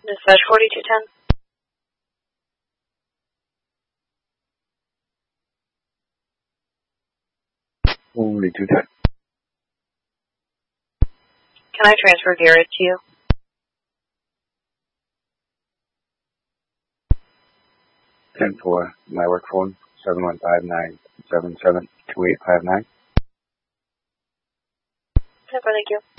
Dispatch 4210. 4210. Can I transfer Garrett to you? 10-4, my work phone, 7159-772859. 10-4, thank you.